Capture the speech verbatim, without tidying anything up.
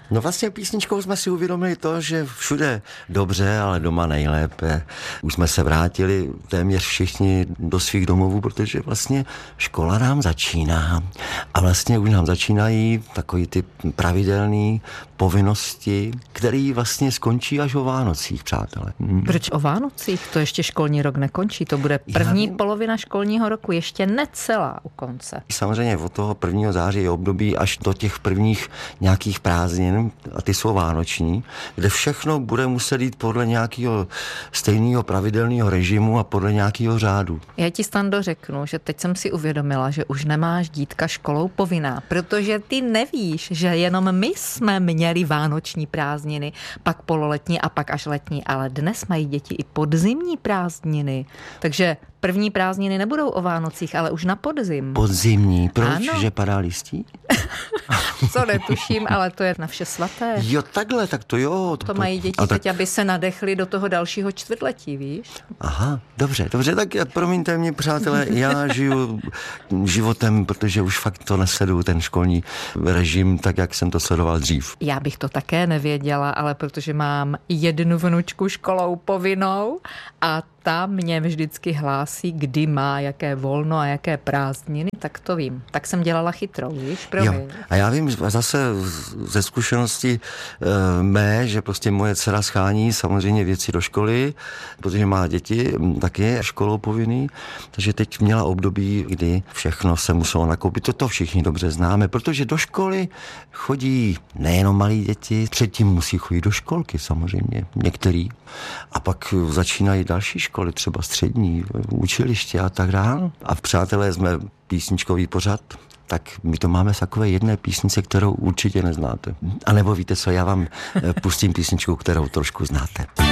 No vlastně písničkou jsme si uvědomili to, že všude dobře, ale doma nejlépe. Už jsme se vrátili téměř všichni do svých domovů, protože vlastně škola nám začíná. A vlastně už nám začínají takový ty pravidelné povinnosti, které vlastně skončí až o Vánocích, přátelé. Hmm. Proč o Vánocích? To ještě školní rok nekončí. To bude první polovina školního roku, ještě necelá u konce. Samozřejmě od toho prvního září je období až do těch prvních nějakých prázdnin, a ty jsou vánoční, kde všechno bude muset jít podle nějakého stejného pravidelného režimu a podle nějakého řádu. Já ti, Stando, řeknu, že teď jsem si uvědomila, že už nemáš dítka školou povinná, protože ty nevíš, že jenom my jsme měli vánoční prázdniny, pak pololetní a pak až letní, ale dnes mají děti i podzimní prázdniny. Takže první prázdniny nebudou o Vánocích, ale už na podzim. Podzimní? Proč? Ano. Že padá listí? Co netuším, ale to je na vše svaté. Jo, takhle, tak to jo. To, to mají děti teď, tak... aby se nadechli do toho dalšího čtvrtletí, víš? Aha, dobře, dobře, tak promiňte mě, přátelé, já žiju životem, protože už fakt to nesleduju, ten školní režim, tak jak jsem to sledoval dřív. Já bych to také nevěděla, ale protože mám jednu vnučku školou povinnou a ta mě vždycky hlásí, kdy má jaké volno a jaké prázdniny, tak to vím. Tak jsem dělala chytrou, víš? Promiň. Jo. A já vím zase ze zkušenosti e, mé, že prostě moje dcera schání samozřejmě věci do školy, protože má děti, tak je školou povinný, takže teď měla období, kdy všechno se muselo nakoupit. Toto všichni dobře známe, protože do školy chodí nejenom malí děti, předtím musí chodit do školky samozřejmě, některý. A pak začínají další školy, třeba střední, učiliště a tak dále. A v Přátelé jsme písničkový pořad, tak my to máme z takové jedné písnice, kterou určitě neznáte. A nebo víte co, já vám pustím písničku, kterou trošku znáte.